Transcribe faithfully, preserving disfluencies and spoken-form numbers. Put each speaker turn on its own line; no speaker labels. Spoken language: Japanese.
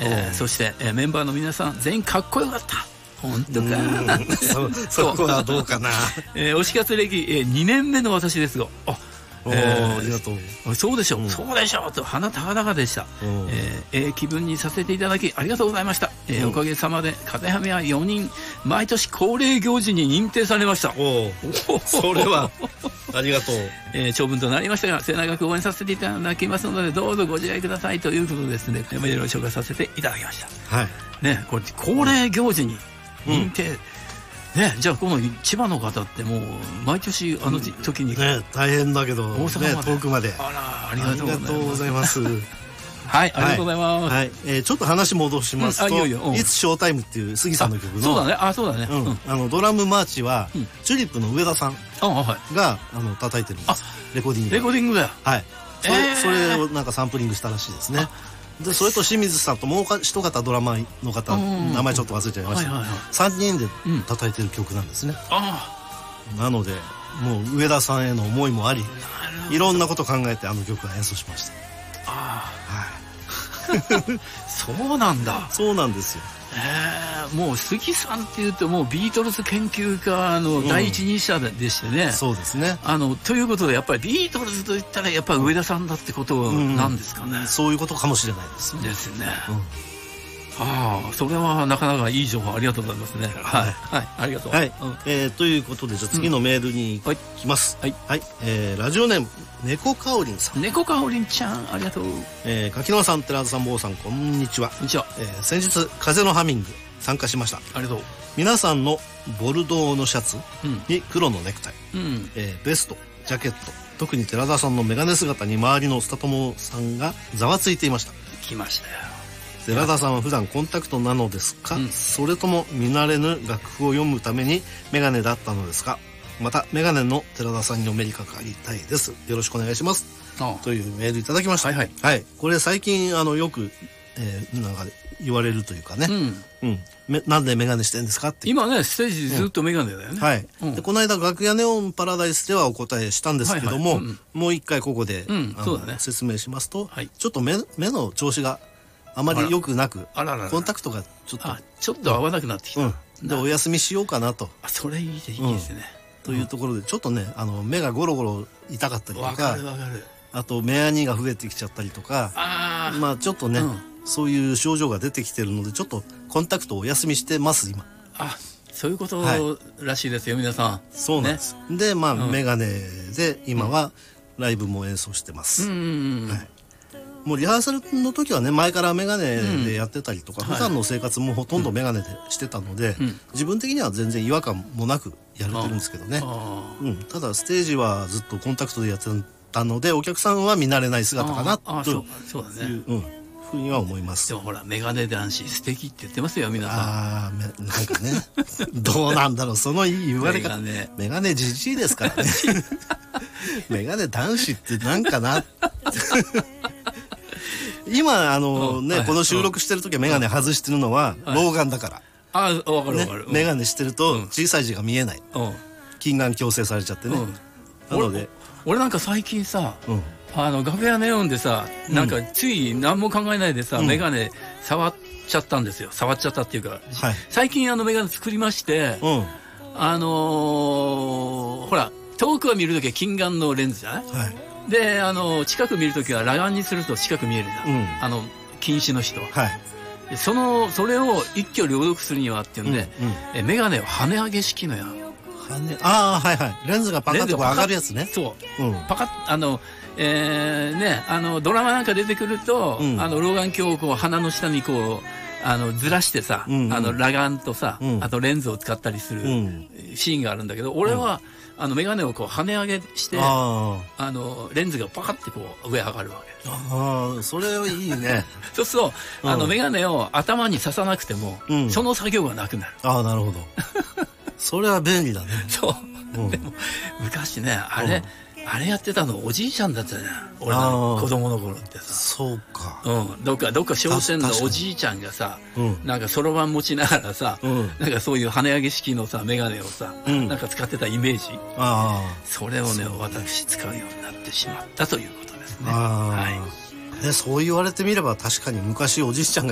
えー、そして、えー、メンバーの皆さん全員かっこよかった。本当か
そ, そこはどうかな、
えー、推し活歴、えー、にねんめの私ですが、あ、
えー、ありがとう。
そうでしょう、
うん、
そうでしょうと鼻高々でした、えーえー、気分にさせていただきありがとうございました、えーうん、おかげさまで風はめはよにん毎年恒例行事に認定されました。
おそれはありがとう、
えー、長文となりましたが末永く応援させていただきますのでどうぞご自愛くださいということですね、メールを紹介させていただきました。はいね、これ恒例行事に認定、うんね、じゃあこの千葉の方ってもう毎年あの時に、
うんね、大変だけど大阪まで、ね、遠くまで
あらありがとうございます
はい、
ありがとうございます、
はいはい、えー、ちょっと話戻しますと、うん、いよいよ、うん、いつショータイムっていう杉さんの曲の
そうだね、あ、そうだね、
うんうん、あのドラムマーチは、うん、チューリップの上田さんが、はい、あの叩いてるんです。レコーディング
レコーディングだよ。
はいそれ、えー、それをなんかサンプリングしたらしいですね。でそれと清水さんともう一方ドラマーの方、名前ちょっと忘れちゃいました、はいはいはい、さんにんで叩いてる曲なんですね、うん、あなのでもう上田さんへの思いもありいろんなこと考えてあの曲は演奏しました。ああ、
はい、そうなんだ。
そうなんですよ。
えー、もう杉さんっていうともうビートルズ研究家の第一人者でしてね、うん、
そうですね。
あのということでやっぱりビートルズといったらやっぱり上田さんだってことなんですかね、
うん、そういうことかもしれないですね。
ですね、うん、ああそれはなかなかいい情報ありがとうございますね。はい、はい、ありがとう、
はいうんえー、ということでじゃあ次のメールに行きます、うん、はい、はいえー、ラジオネーム猫かおりんさん。
猫かおりんちゃんありがとう。
えー、柿沼さん寺田さん坊さんこんにちは。こんにちは。えー、先日風のハミング参加しました。
ありがとう。
皆さんのボルドーのシャツに黒のネクタイ、うんえー、ベストジャケット特に寺田さんのメガネ姿に周りのスタトモさんがざわついていました。
来ましたよ。
寺田さんは普段コンタクトなのですか、うん、それとも見慣れぬ楽譜を読むためにメガネだったのですか。またメガネの寺田さんにお目にかかりたいです。よろしくお願いします。ああというメールいただきました。はいはい、はい、これ最近あのよく、えー、なんか言われるというかね、うんうん、なんでメガネしてんですかって
今ねステージずっとメガネだよね、
うん、はい、うん、でこの間楽屋ネオンパラダイスではお答えしたんですけども、はいはいうん、もう一回ここで、うん、あのそうだね、説明しますと、はい、ちょっと 目, 目の調子があまり良くなくあらららコンタクトがちょっと
ちょっと合わなくなってきた、うん
うん、でお休みしようかなと。
あそれいいでいいですね、
うん、というところでちょっとねあの目がゴロゴロ痛かったりとか、
わかるわかる、
あと目やにが増えてきちゃったりとか、あまあちょっとね、うん、そういう症状が出てきてるのでちょっとコンタクトをお休みしてます今。
あそういうことらしいですよ、はい、皆さん。
そうなんです、ね、でまあ、うん、メガネで今はライブも演奏してます、うんうんうんはい、もうリハーサルの時はね前からメガネでやってたりとか、うん、普段の生活もほとんどメガネでしてたので、うん、自分的には全然違和感もなくやれてるんですけどね、うん、ただステージはずっとコンタクトでやってたのでお客さんは見慣れない姿かなというふうには思います。
でもほらメガネ男子素敵って言ってますよ皆さん。
ああなんかねどうなんだろうその言われ方。メガネじじいですからねメガネ男子ってなんかな今あのね、はい、この収録してる時はメガネ外してるのは老眼だから、
はい、あ分かる分かる、
ね、メガネしてると小さい字が見えない、うん、近眼矯正されちゃってね、うん、なので
俺, 俺なんか最近さ、うん、あの楽屋ネオンでさなんかつい何も考えないでさ、うん、メガネ触っちゃったんですよ。触っちゃったっていうか、はい、最近あのメガネ作りまして、うん、あのー、ほら遠くは見るときは近眼のレンズじゃない、はい、であの近く見るときは裸眼にすると近く見えるんだ、うん、あの近視の人は、はい、でそのそれを一挙両得するにはっていうんで、うんうん、えメガネを跳ね上げ式のや
ああはいはいレンズがパカッと上がるやつね。
そう、うん、パカッあのえー、ねあのドラマなんか出てくると、うん、あの老眼鏡をこう鼻の下にこうあのずらしてさ、うんうん、あの裸眼とさ、うん、あとレンズを使ったりするシーンがあるんだけど、俺は、うん、あの眼鏡をこう跳ね上げしてあのレンズがパカッてこう上上がるわけ。
ああそれはいいね
そうすると、うん、あの眼鏡を頭に刺さなくても、うん、その作業がなくなる。
ああなるほどそれは便利だね。
そう、うん、でも昔ねあれ、うん、あれやってたのおじいちゃんだったじゃん俺の子供の頃ってさ。
そうか、
うん、どっかどっか商店のおじいちゃんがさ、うん、なんかそろばん持ちながらさ、うん、なんかそういう跳ね上げ式のさ眼鏡をさ、うん、なんか使ってたイメージ、あそれをね私使うようになってしまったということですね。はい、
ねそう言われてみれば確かに昔おじいちゃんが